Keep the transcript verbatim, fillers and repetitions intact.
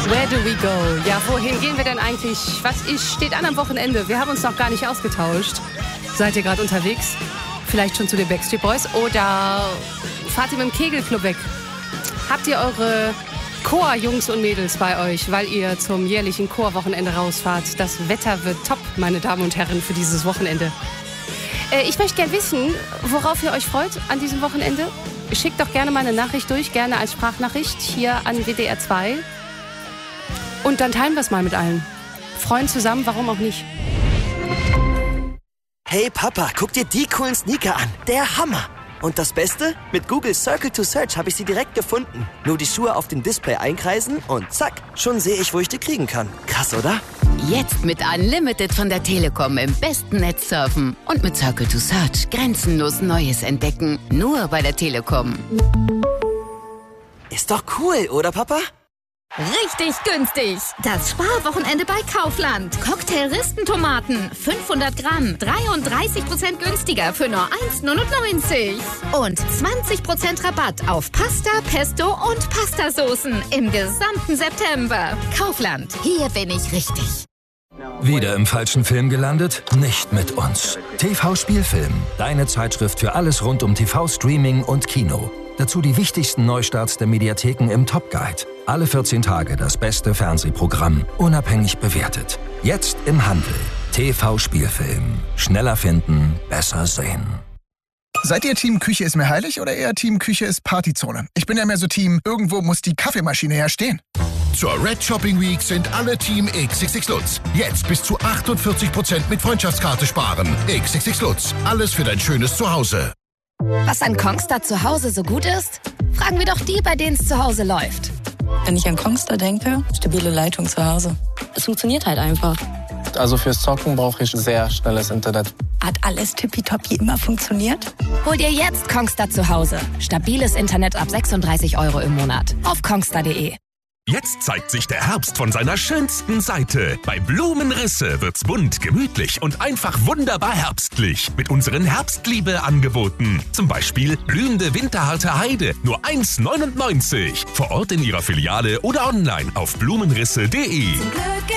Where do we go? Ja, wohin gehen wir denn eigentlich? Was ist, steht an am Wochenende? Wir haben uns noch gar nicht ausgetauscht. Seid ihr gerade unterwegs? Vielleicht schon zu den Backstreet Boys? Oder fahrt ihr mit dem Kegelclub weg? Habt ihr eure Chor-Jungs und Mädels bei euch, weil ihr zum jährlichen Chorwochenende rausfahrt? Das Wetter wird top, meine Damen und Herren, für dieses Wochenende. Äh, ich möchte gerne wissen, worauf ihr euch freut an diesem Wochenende. Schickt doch gerne mal eine Nachricht durch, gerne als Sprachnachricht hier an W D R zwei. Und dann teilen wir es mal mit allen. Freuen zusammen, warum auch nicht. Hey Papa, guck dir die coolen Sneaker an. Der Hammer. Und das Beste? Mit Google Circle to Search habe ich sie direkt gefunden. Nur die Schuhe auf dem Display einkreisen und zack, schon sehe ich, wo ich die kriegen kann. Krass, oder? Jetzt mit Unlimited von der Telekom im besten Netz surfen. Und mit Circle to Search grenzenlos Neues entdecken. Nur bei der Telekom. Ist doch cool, oder Papa? Richtig günstig. Das Sparwochenende bei Kaufland. Cocktail-Ristentomaten. fünfhundert Gramm. dreiunddreißig Prozent günstiger für nur eins Komma neunundneunzig. Und zwanzig Prozent Rabatt auf Pasta, Pesto und Pastasoßen im gesamten September. Kaufland. Hier bin ich richtig. Wieder im falschen Film gelandet? Nicht mit uns. T V-Spielfilm. Deine Zeitschrift für alles rund um T V-Streaming und Kino. Dazu die wichtigsten Neustarts der Mediatheken im Top Guide. Alle vierzehn Tage das beste Fernsehprogramm, unabhängig bewertet. Jetzt im Handel. T V-Spielfilm. Schneller finden, besser sehen. Seid ihr Team Küche ist mir heilig oder eher Team Küche ist Partyzone? Ich bin ja mehr so Team, irgendwo muss die Kaffeemaschine ja stehen. Zur Red Shopping Week sind alle Team X X X Lutz. Jetzt bis zu achtundvierzig Prozent mit Freundschaftskarte sparen. X X X Lutz. Alles für dein schönes Zuhause. Was an Kongstar zu Hause so gut ist? Fragen wir doch die, bei denen es zu Hause läuft. Wenn ich an Kongstar denke, stabile Leitung zu Hause. Es funktioniert halt einfach. Also fürs Zocken brauche ich sehr schnelles Internet. Hat alles tippitoppi immer funktioniert? Hol dir jetzt Kongstar zu Hause. Stabiles Internet ab sechsunddreißig Euro im Monat. Auf kongstar punkt de. Jetzt zeigt sich der Herbst von seiner schönsten Seite. Bei Blumenrisse wird's bunt, gemütlich und einfach wunderbar herbstlich. Mit unseren Herbstliebe-Angeboten. Zum Beispiel blühende winterharte Heide, nur eins Komma neunundneunzig. Vor Ort in Ihrer Filiale oder online auf blumenrisse punkt de.